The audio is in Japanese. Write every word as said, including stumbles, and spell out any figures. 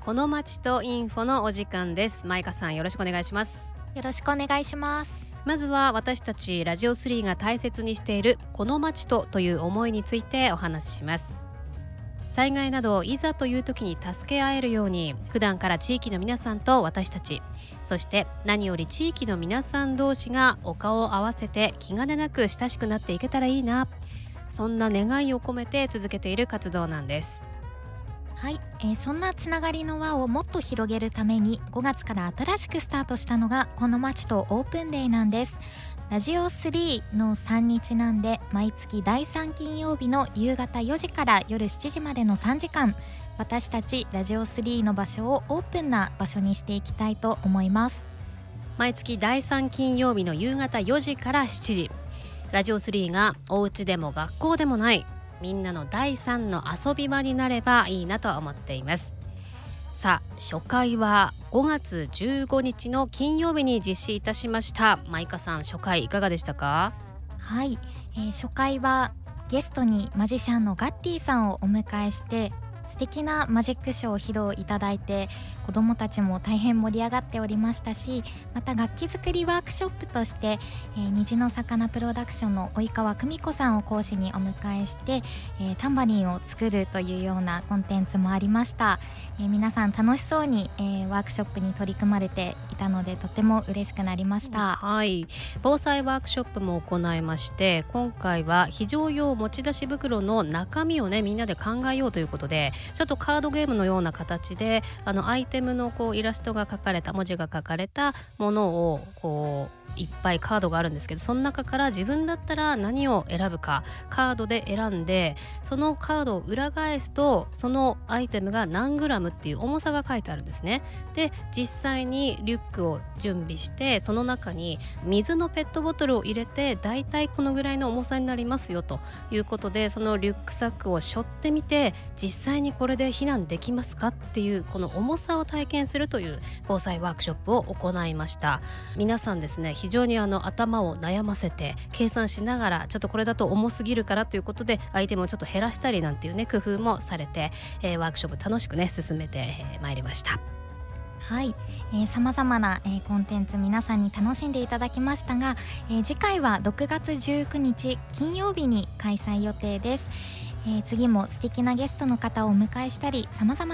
この街とインフォのお時間です。マイカさん、よろしくお願いします。 よろしくお願いします。 まずは私たちラジオスリーが大切にしているこの街とという思いについてお話しします。災害などいざという時に助け合えるように、普段から地域の皆さんと私たち、そして何より地域の皆さん同士がお顔を合わせて気兼ねなく親しくなっていけたらいいな、そんな願いを込めて続けている活動なんです。 はい、えーそんなつながりの輪をもっと広げるためにごがつから新しくスタートしたのがこの街とオープンデーなんです。ラジオスリーのさんにちなんで、毎月だいさん金曜日の夕方よじから夜しちじまでのさんじかん、私たちラジオスリーの場所をオープンな場所にしていきたいと思います。 毎月だいさん金曜日の夕方よじからしちじ、ラジオスリーがお家でも学校でもないみんなのだいさんの遊び場になればいいなと思っています。さあ、初回はごがつじゅうごにちの金曜日に実施いたしました。マイカさん、初回いかがでしたか？ はい、えー初回はゲストにマジシャンのガッティさんをお迎えして、素敵なマジックショーを披露いただいて、子どもたちも大変盛り上がっておりましたし、また楽器作りワークショップとして、えー虹の魚プロダクションの及川久美子さんを講師にお迎えして、えータンバリンを作るというようなコンテンツもありました。えー皆さん楽しそうに、えーワークショップに取り組まれていたので、とても嬉しくなりました。 はい、防災ワークショップも行いまして、今回は非常用持ち出し袋の中身をねみんなで考えようということで、ちょっとカードゲームのような形で、あのアイテムのこうイラストが描かれた、文字が書かれたものをこういっぱいカードがあるんですけど、その中から自分だったら何を選ぶかカードで選んで、そのカードを裏返すとそのアイテムが何グラムっていう重さが書いてあるんですね。で、実際にリュックを準備して、その中に水のペットボトルを入れて、だいたいこのぐらいの重さになりますよということで、そのリュックサックを背負ってみて、実際にこれで避難できますかっていう、この重さを体験するという防災ワークショップを行いました。皆さんですね、非常にあの頭を悩ませて計算しながら、ちょっとこれだと重すぎるからということでアイテムをちょっと減らしたりなんていうね工夫もされて、えーワークショップ楽しくね進めてえーまいりました。 はい、さまざまな、えーコンテンツ皆さんに楽しんでいただきましたが、えー次回はろくがつじゅうくにち金曜日に開催予定です。えー次も素敵なゲストの方をお迎えしたり、さまざま